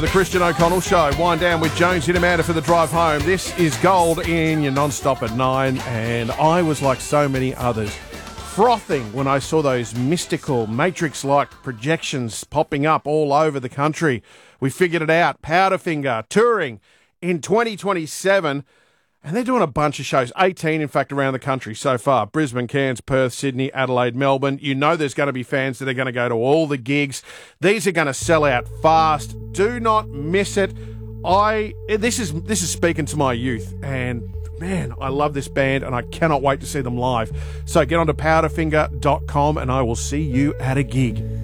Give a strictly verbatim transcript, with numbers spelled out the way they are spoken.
The Christian O'Connell Show. Wind down with Jones in Amanda for the drive home. This is Gold in your non-stop at nine, and I was like so many others, frothing when I saw those mystical Matrix-like projections popping up all over the country. We figured it out. Powderfinger touring in twenty twenty-seven. And they're doing a bunch of shows, eighteen in fact, around the country so far. Brisbane, Cairns, Perth, Sydney, Adelaide, Melbourne. You know there's going to be fans that are going to go to all the gigs. These are going to sell out fast. Do not miss it. I this is this is speaking to my youth, and man, I love this band and I cannot wait to see them live. So get on to powderfinger dot com and I will see you at a gig.